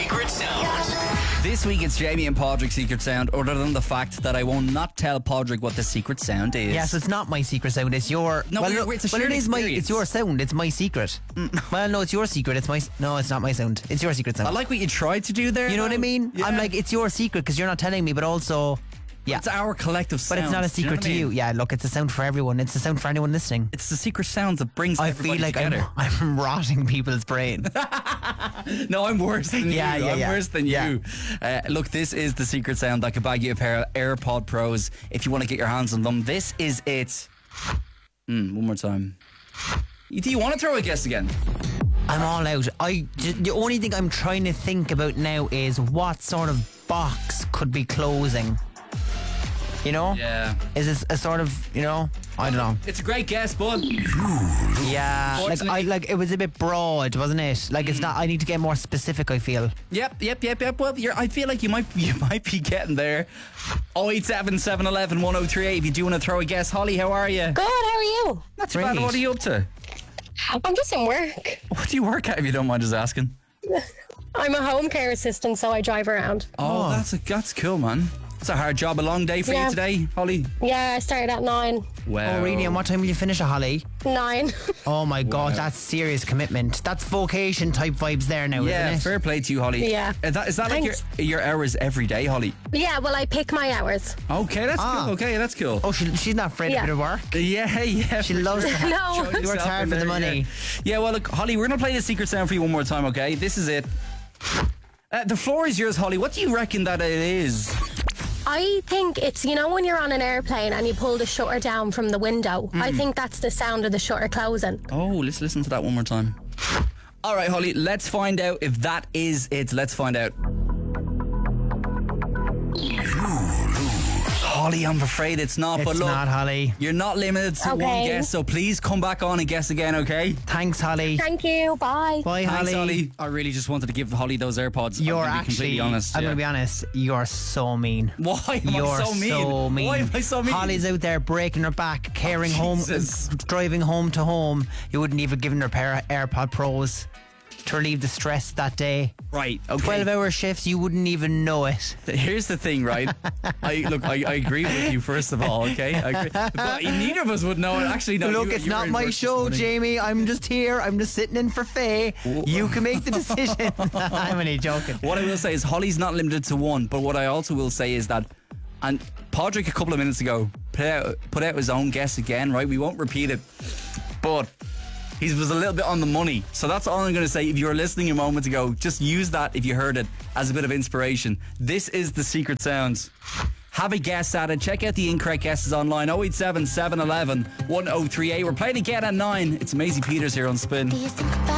secret sound. This week it's Jamie and Padraig's secret sound, other than the fact that I will not tell Padraig what the secret sound is. Yes, it's not my secret sound. It's your. No, it's a shared experience. It's your sound. It's my secret. Well, no, it's your secret. No, it's not my sound. It's your secret sound. I like what you tried to do there. You know what I mean? Yeah. I'm like, it's your secret because you're not telling me, but also, yeah. It's our collective sound. But it's not a secret to you. Yeah, look, it's a sound for everyone. It's a sound for anyone listening. It's the secret sound that brings everybody together. I'm rotting people's brain. No, I'm worse than you. I'm worse than you. Look, this is the secret sound that could bag you a pair of AirPod Pros if you want to get your hands on them. This is it. One more time. Do you want to throw a guess again? I'm all out. The only thing I'm trying to think about now is what sort of box could be closing. You know? Yeah. Is this a sort of, I don't know. It's a great guess, bud. Yeah. Like it was a bit broad, wasn't it? Like it's not. I need to get more specific, I feel. Yep. Well, I feel like you might be getting there. 087 711 1038 if you do want to throw a guess. Holly, how are you? Good, how are you? Not too bad. What are you up to? I'm just in work. What do you work at, if you don't mind just asking? I'm a home care assistant, so I drive around. Oh, that's cool, man. It's a hard job. A long day for you today, Holly? Yeah, I started at 9. Wow. Oh, really? And what time will you finish at, Holly? 9. Oh, my God. That's serious commitment. That's vocation type vibes there now, isn't it? Yeah, fair play to you, Holly. Yeah. Is that like your hours every day, Holly? Yeah, well, I pick my hours. Okay, that's cool. Okay, that's cool. Oh, she's not afraid of a bit of work? Yeah. She loves to No. She works hard for the money. Yeah, well, look, Holly, we're going to play the secret sound for you one more time, okay? This is it. The floor is yours, Holly. What do you reckon that it is? I think it's, when you're on an airplane and you pull the shutter down from the window. I think that's the sound of the shutter closing. Oh, let's listen to that one more time. All right, Holly, let's find out if that is it. Let's find out. Holly, I'm afraid it's not. It's but look, not, Holly. You're not limited to one guess, so please come back on and guess again, okay? Thanks, Holly. Thank you. Bye. Bye, Thanks, Holly. Holly. I really just wanted to give Holly those AirPods. You're I'm actually, completely honest. I'm going to be honest, you're so mean. Why am You're I so mean? Why am I so mean? Holly's out there breaking her back, carrying home, Jesus. driving home to home. You wouldn't even give her a pair of AirPod Pros to relieve the stress that day. Right, okay. 12-hour shifts, you wouldn't even know it. Here's the thing, right? I agree with you, first of all, okay? I agree. But neither of us would know it. Actually, no. Look, it's not my show, Jamie. I'm just here. I'm just sitting in for Faye. You can make the decision. I'm only joking. What I will say is Holly's not limited to one, but what I also will say is that, and Padraig a couple of minutes ago put out his own guess again, right? We won't repeat it, but he was a little bit on the money. So that's all I'm going to say. If you were listening a moment ago, just use that if you heard it as a bit of inspiration. This is the secret sounds. Have a guess at it. Check out the incorrect guesses online. 087 711 1038. We're playing again at 9. It's Maisie Peters here on Spin.